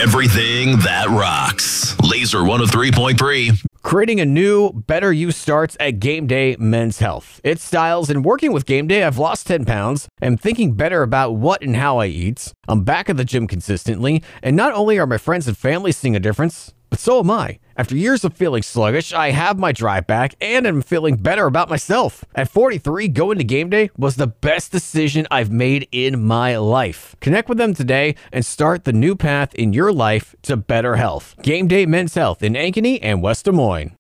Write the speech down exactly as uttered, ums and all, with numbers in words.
Everything that rocks. Laser one oh three point three. Creating a new, better you starts at Game Day Men's Health. Its styles and working with Game Day, I've lost ten pounds. I'm thinking better about what and how I eat. I'm back at the gym consistently, and not only are my friends and family seeing a difference, but so am I. After years of feeling sluggish, I have my drive back and I'm feeling better about myself. At forty-three, going to Game Day was the best decision I've made in my life. Connect with them today and start the new path in your life to better health. Game Day Men's Health in Ankeny and West Des Moines.